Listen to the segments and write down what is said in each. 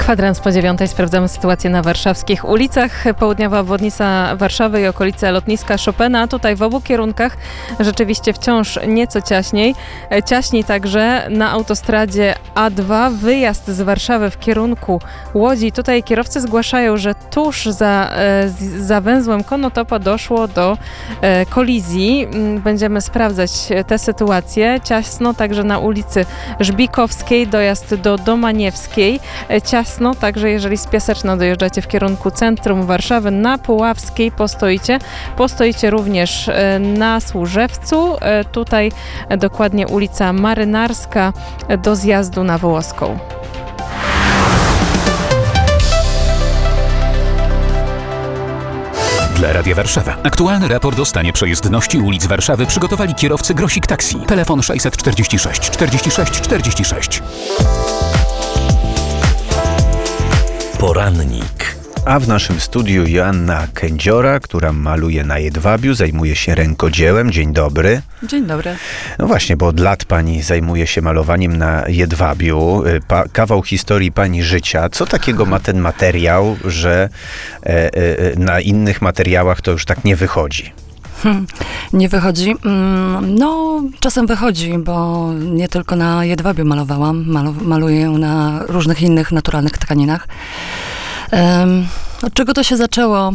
Kwadrans po 9:00. Sprawdzamy sytuację na warszawskich ulicach. Południowa obwodnica Warszawy i okolice lotniska Chopina. Tutaj w obu kierunkach rzeczywiście wciąż nieco ciaśniej. Ciaśniej także na autostradzie A2. Wyjazd z Warszawy w kierunku Łodzi. Tutaj kierowcy zgłaszają, że tuż za węzłem Konotopa doszło do kolizji. Będziemy sprawdzać tę sytuację. Ciasno także na ulicy Żbikowskiej, dojazd do Domaniewskiej. Ciasno także jeżeli z Piaseczna dojeżdżacie w kierunku centrum Warszawy, na Puławskiej postoicie również na Służewcu. Tutaj dokładnie ulica Marynarska do zjazdu na Wołoską. Dla Radia Warszawa. Aktualny raport o stanie przejezdności ulic Warszawy przygotowali kierowcy Grosik Taxi. Telefon 646 46 46. Porannik. A w naszym studiu Joanna Kędziora, która maluje na jedwabiu, zajmuje się rękodziełem. Dzień dobry. Dzień dobry. No właśnie, bo od lat pani zajmuje się malowaniem na jedwabiu. Kawał historii pani życia. Co takiego ma ten materiał, że na innych materiałach to już tak nie wychodzi? Nie wychodzi? No, czasem wychodzi, bo nie tylko na jedwabiu malowałam. Maluję na różnych innych naturalnych tkaninach. Od czego to się zaczęło?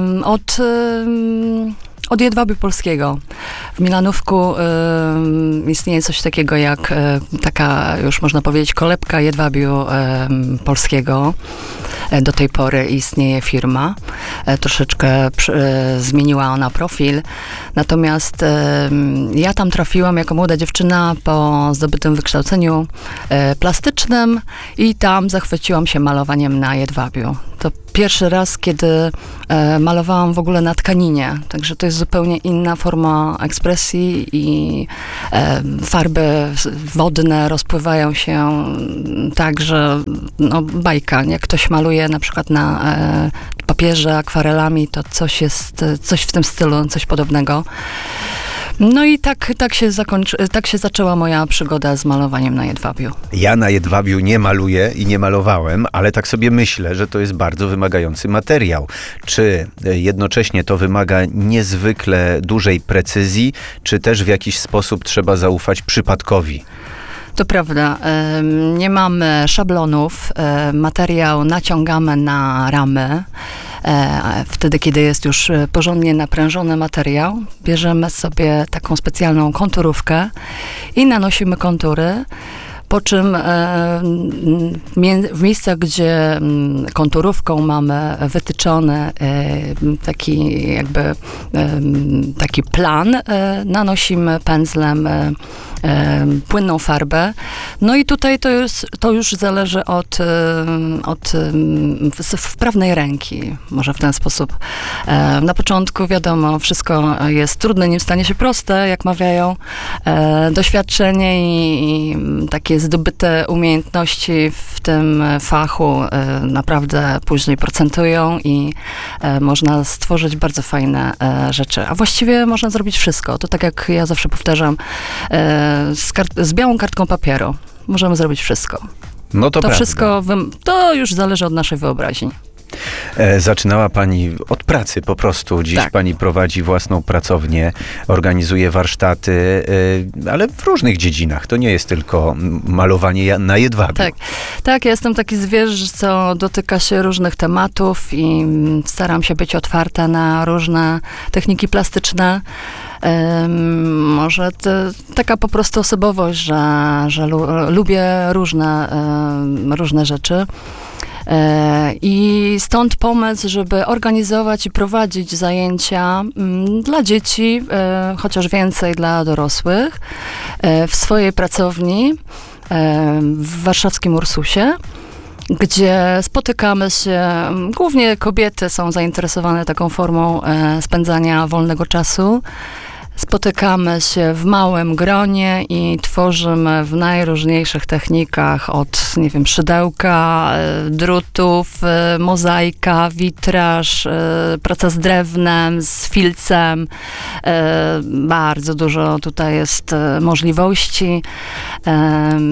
Od jedwabiu polskiego. W Milanówku istnieje coś takiego jak taka, już można powiedzieć, kolebka jedwabiu polskiego. Do tej pory istnieje firma. Troszeczkę zmieniła ona profil. Natomiast ja tam trafiłam jako młoda dziewczyna po zdobytym wykształceniu plastycznym i tam zachwyciłam się malowaniem na jedwabiu. To pierwszy raz, kiedy malowałam w ogóle na tkaninie. Także to jest zupełnie inna forma ekspresji i farby wodne rozpływają się tak, że no bajka. Jak ktoś maluje na przykład na papierze akwarelami, to coś w tym stylu, coś podobnego. No i tak się zaczęła moja przygoda z malowaniem na jedwabiu. Ja na jedwabiu nie maluję i nie malowałem, ale tak sobie myślę, że to jest bardzo wymagający materiał. Czy jednocześnie to wymaga niezwykle dużej precyzji, czy też w jakiś sposób trzeba zaufać przypadkowi? To prawda. Nie mamy szablonów. Materiał naciągamy na ramy. Wtedy, kiedy jest już porządnie naprężony materiał, bierzemy sobie taką specjalną konturówkę i nanosimy kontury. Po czym w miejscach, gdzie konturówką mamy wytyczony taki plan, nanosimy pędzlem płynną farbę. No i tutaj to już zależy od wprawnej ręki, może w ten sposób. Na początku wiadomo, wszystko jest trudne, nim stanie się proste, jak mawiają. Doświadczenie i takie zdobyte umiejętności w tym fachu naprawdę później procentują i można stworzyć bardzo fajne rzeczy. A właściwie można zrobić wszystko. To tak jak ja zawsze powtarzam, z białą kartką papieru możemy zrobić wszystko. No to prawda. Wszystko, to już zależy od naszej wyobraźni. Zaczynała pani od pracy po prostu. Dziś tak. Pani prowadzi własną pracownię, organizuje warsztaty, ale w różnych dziedzinach. To nie jest tylko malowanie na jedwabiu. Tak, ja jestem taki zwierz, co dotyka się różnych tematów i staram się być otwarta na różne techniki plastyczne. Może taka po prostu osobowość, że lubię różne rzeczy. I stąd pomysł, żeby organizować i prowadzić zajęcia dla dzieci, chociaż więcej dla dorosłych, w swojej pracowni w warszawskim Ursusie, gdzie spotykamy się, głównie kobiety są zainteresowane taką formą spędzania wolnego czasu. Spotykamy się w małym gronie i tworzymy w najróżniejszych technikach, od, nie wiem, szydełka, drutów, mozaika, witraż, praca z drewnem, z filcem. Bardzo dużo tutaj jest możliwości.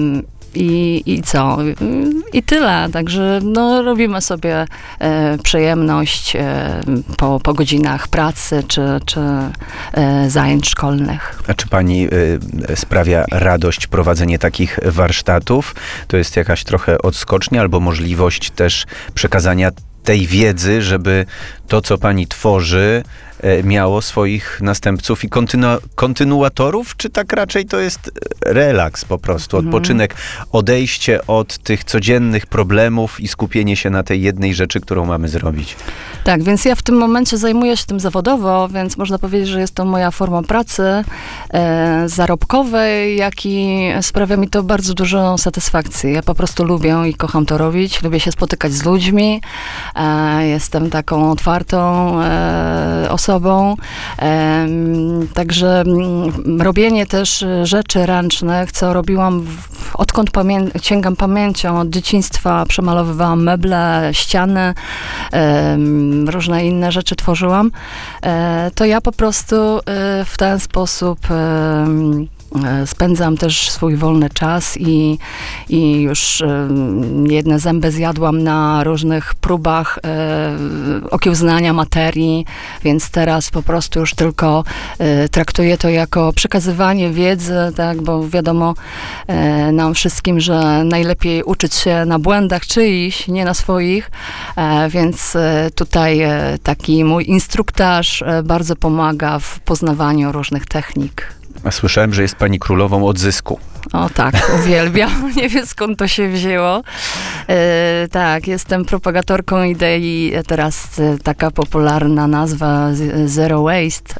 I co? I tyle. Także no, robimy sobie przyjemność po godzinach pracy czy zajęć szkolnych. A czy pani sprawia radość prowadzenie takich warsztatów? To jest jakaś trochę odskocznia albo możliwość też przekazania tej wiedzy, żeby to, co pani tworzy, miało swoich następców i kontynuatorów, czy tak raczej to jest relaks po prostu, odpoczynek, odejście od tych codziennych problemów i skupienie się na tej jednej rzeczy, którą mamy zrobić? Tak, więc ja w tym momencie zajmuję się tym zawodowo, więc można powiedzieć, że jest to moja forma pracy zarobkowej, jak i sprawia mi to bardzo dużo satysfakcji. Ja po prostu lubię i kocham to robić, lubię się spotykać z ludźmi, jestem taką otwartą osobą, także robienie też rzeczy ręcznych, co robiłam odkąd sięgam pamięcią, od dzieciństwa przemalowywałam meble, ściany, różne inne rzeczy tworzyłam, to ja po prostu w ten sposób spędzam też swój wolny czas i już jedne zęby zjadłam na różnych próbach okiełznania materii, więc teraz po prostu już tylko traktuję to jako przekazywanie wiedzy, tak, bo wiadomo nam wszystkim, że najlepiej uczyć się na błędach czyichś, nie na swoich, więc tutaj taki mój instruktaż bardzo pomaga w poznawaniu różnych technik. A słyszałem, że jest pani królową odzysku. O tak, uwielbiam. Nie wiem, skąd to się wzięło. Tak, jestem propagatorką idei, teraz taka popularna nazwa Zero Waste.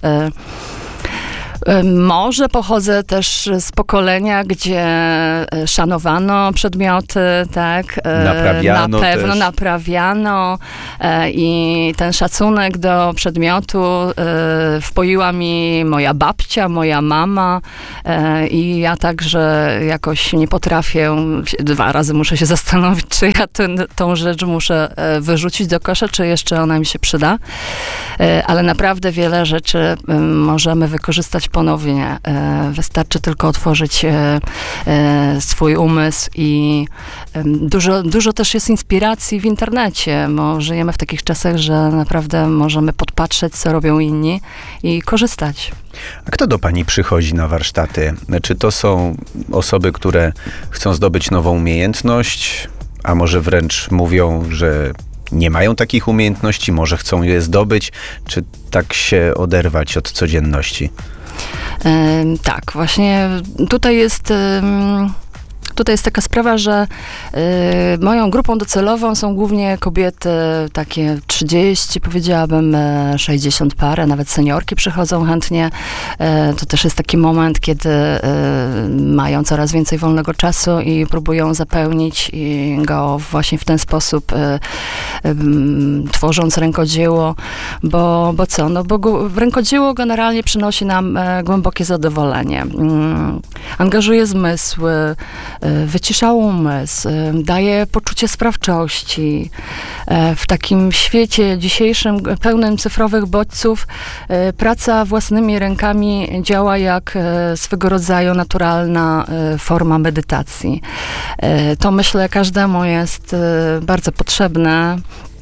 Może pochodzę też z pokolenia, gdzie szanowano przedmioty, tak? Naprawiano na pewno też. Naprawiano i ten szacunek do przedmiotu wpoiła mi moja babcia, moja mama i ja także jakoś nie potrafię, 2 razy muszę się zastanowić, czy ja tą rzecz muszę wyrzucić do kosza, czy jeszcze ona mi się przyda. Ale naprawdę wiele rzeczy możemy wykorzystać ponownie. Wystarczy tylko otworzyć swój umysł i dużo też jest inspiracji w internecie, bo żyjemy w takich czasach, że naprawdę możemy podpatrzeć, co robią inni i korzystać. A kto do pani przychodzi na warsztaty? Czy to są osoby, które chcą zdobyć nową umiejętność, a może wręcz mówią, że nie mają takich umiejętności, może chcą je zdobyć, czy tak się oderwać od codzienności? Tak, właśnie tutaj jest taka sprawa, że moją grupą docelową są głównie kobiety takie 30, powiedziałabym 60 parę, nawet seniorki przychodzą chętnie. To też jest taki moment, kiedy mają coraz więcej wolnego czasu i próbują zapełnić go właśnie w ten sposób, tworząc rękodzieło, bo co? No bo rękodzieło generalnie przynosi nam głębokie zadowolenie. Angażuje zmysły, wycisza umysł, daje poczucie sprawczości. W takim świecie dzisiejszym, pełnym cyfrowych bodźców, praca własnymi rękami działa jak swego rodzaju naturalna forma medytacji. To, myślę, każdemu jest bardzo potrzebne.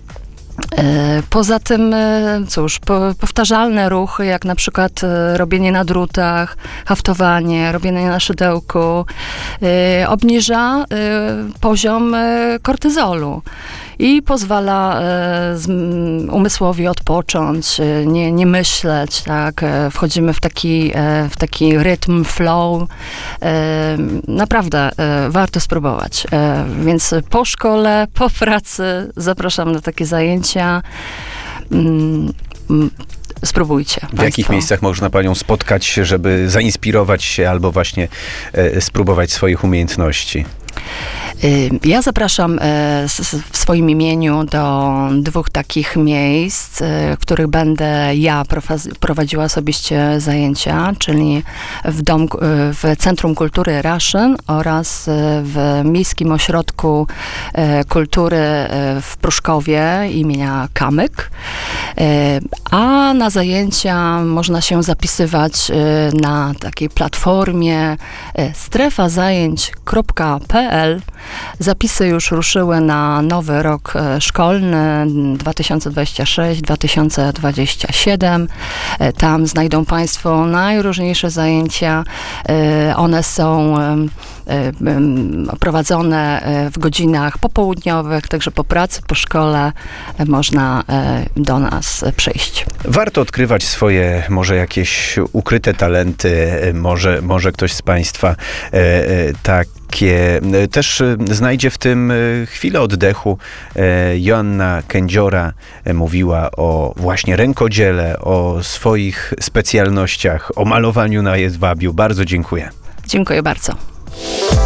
Poza tym, cóż, powtarzalne ruchy, jak na przykład robienie na drutach, haftowanie, robienie na szydełku, obniża poziom kortyzolu i pozwala umysłowi odpocząć, nie myśleć, tak? Wchodzimy w taki rytm, flow. Naprawdę warto spróbować. Więc po szkole, po pracy zapraszam na takie zajęcia. Spróbujcie. W jakich miejscach można panią spotkać, żeby zainspirować się albo właśnie spróbować swoich umiejętności? Ja zapraszam w swoim imieniu do 2 takich miejsc, w których będę ja prowadziła osobiście zajęcia, czyli w Centrum Kultury Raszyn oraz w Miejskim Ośrodku Kultury w Pruszkowie imienia Kamyk. A na zajęcia można się zapisywać na takiej platformie strefazajęć.pl. Zapisy już ruszyły na nowy rok szkolny 2026-2027. Tam znajdą Państwo najróżniejsze zajęcia. One są prowadzone w godzinach popołudniowych, także po pracy, po szkole można do nas przyjść. Warto odkrywać swoje może jakieś ukryte talenty, może ktoś z Państwa takie też znajdzie w tym chwilę oddechu. Joanna Kędziora mówiła o właśnie rękodziele, o swoich specjalnościach, o malowaniu na jedwabiu. Bardzo dziękuję. Dziękuję bardzo.